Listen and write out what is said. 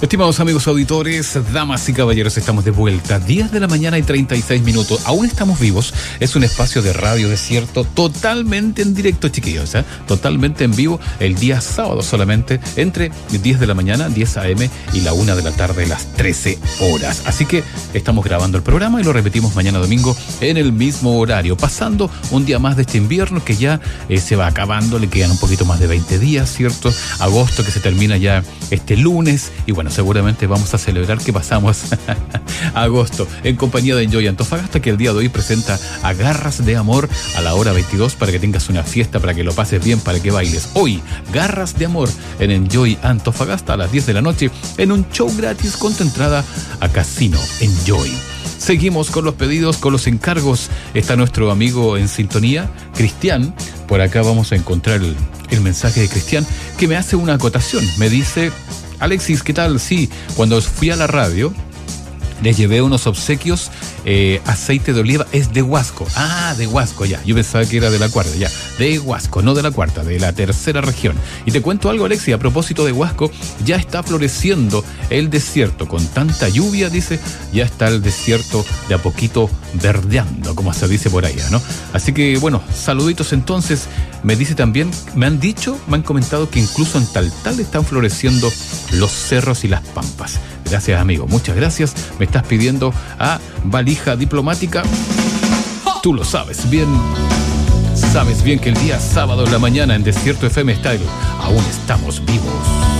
Estimados amigos auditores, damas y caballeros, estamos de vuelta. 10 de la mañana y 36 minutos. Aún estamos vivos. Es un espacio de radio desierto totalmente en directo, chiquillos, ¿eh? Totalmente en vivo el día sábado solamente entre 10 de la mañana, 10 a.m. y la 1 de la tarde, las 13 horas. Así que estamos grabando el programa y lo repetimos mañana domingo en el mismo horario. Pasando un día más de este invierno que ya se va acabando. Le quedan un poquito más de 20 días, ¿cierto? Agosto que se termina ya este lunes. Y bueno, seguramente vamos a celebrar que pasamos agosto en compañía de Enjoy Antofagasta, que el día de hoy presenta a Garras de Amor a la hora 22 para que tengas una fiesta, para que lo pases bien, para que bailes. Hoy, Garras de Amor en Enjoy Antofagasta a las 10 de la noche en un show gratis con tu entrada a Casino Enjoy. Seguimos con los pedidos, con los encargos. Está nuestro amigo en sintonía, Cristian. Por acá vamos a encontrar el mensaje de Cristian, que me hace una acotación. Me dice: Alexis, ¿qué tal? Sí, cuando fui a la radio les llevé unos obsequios, aceite de oliva, es de Huasco. Ah, de Huasco, ya. Yo pensaba que era de la cuarta, ya. De Huasco, no de la cuarta, de la tercera región. Y te cuento algo, Alexis, a propósito de Huasco, ya está floreciendo el desierto. Con tanta lluvia, dice, ya está el desierto de a poquito verdeando, como se dice por allá, ¿no? Así que, bueno, saluditos entonces. Me dice también, me han comentado que incluso en Taltal están floreciendo los cerros y las pampas. Gracias, amigo, muchas gracias. Me estás pidiendo a Valija Diplomática. Tú lo sabes bien. Sabes bien que el día sábado en la mañana en Desierto FM Style aún estamos vivos.